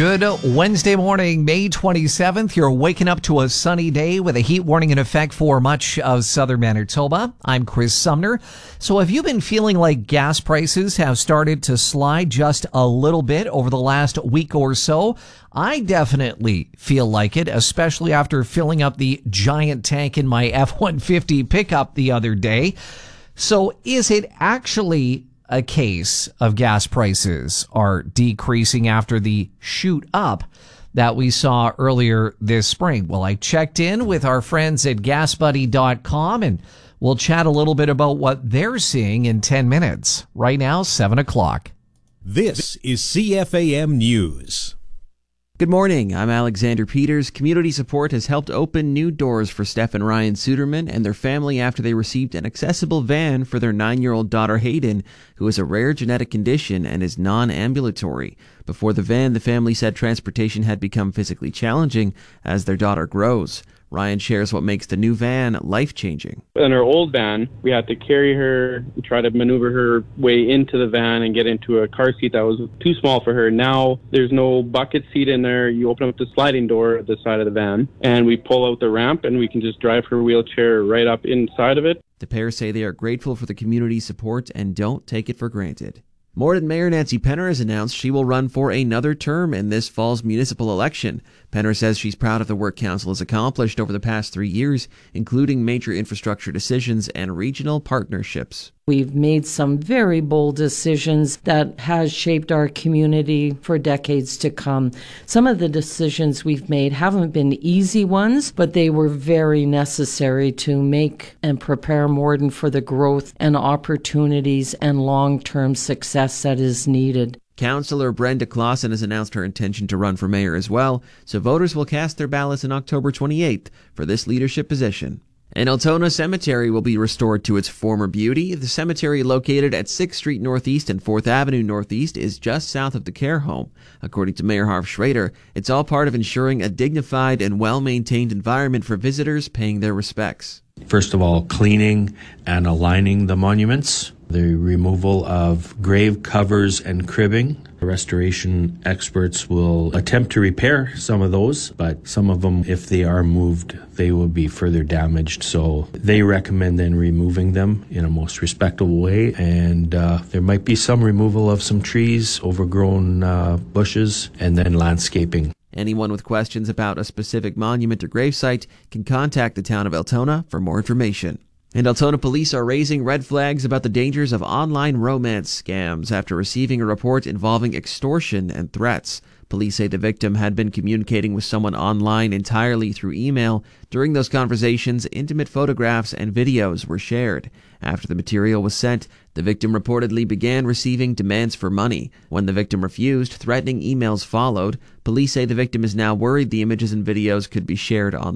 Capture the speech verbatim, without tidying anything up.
Good Wednesday morning, May twenty-seventh. You're waking up to a sunny day with a heat warning in effect for much of southern Manitoba. I'm Chris Sumner. So have you been feeling like gas prices have started to slide just a little bit over the last week or so? I definitely feel like it, especially after filling up the giant tank in my F one fifty pickup the other day. So is it actually a case of gas prices are decreasing after the shoot up that we saw earlier this spring? Well, I checked in with our friends at gas buddy dot com, and we'll chat a little bit about what they're seeing in ten minutes. Right now, seven o'clock. This is C F A M News. Good morning. I'm Alexander Peters. Community support has helped open new doors for Steph and Ryan Suderman and their family after they received an accessible van for their nine-year-old daughter Hayden, who has a rare genetic condition and is non-ambulatory. Before the van, the family said transportation had become physically challenging as their daughter grows. Ryan shares what makes the new van life-changing. In our old van, we had to carry her, try to maneuver her way into the van and get into a car seat that was too small for her. Now there's no bucket seat in there. You open up the sliding door at the side of the van, and we pull out the ramp, and we can just drive her wheelchair right up inside of it. The pair say they are grateful for the community support and don't take it for granted. Morden Mayor Nancy Penner has announced she will run for another term in this fall's municipal election. Penner says she's proud of the work council has accomplished over the past three years, including major infrastructure decisions and regional partnerships. We've made some very bold decisions that has shaped our community for decades to come. Some of the decisions we've made haven't been easy ones, but they were very necessary to make and prepare Morden for the growth and opportunities and long-term success that is needed. Councillor Brenda Clausen has announced her intention to run for mayor as well, so voters will cast their ballots on October twenty-eighth for this leadership position. An Altona cemetery will be restored to its former beauty. The cemetery, located at sixth Street Northeast and fourth Avenue Northeast, is just south of the care home. According to Mayor Harv Schrader, it's all part of ensuring a dignified and well-maintained environment for visitors paying their respects. First of all, cleaning and aligning the monuments, the removal of grave covers and cribbing. The restoration experts will attempt to repair some of those, but some of them, if they are moved, they will be further damaged. So they recommend then removing them in a most respectable way, and uh, there might be some removal of some trees, overgrown uh, bushes, and then landscaping. Anyone with questions about a specific monument or gravesite can contact the town of Altona for more information. And Altona police are raising red flags about the dangers of online romance scams after receiving a report involving extortion and threats. Police say the victim had been communicating with someone online entirely through email. During those conversations, intimate photographs and videos were shared. After the material was sent, the victim reportedly began receiving demands for money. When the victim refused, threatening emails followed. Police say the victim is now worried the images and videos could be shared online.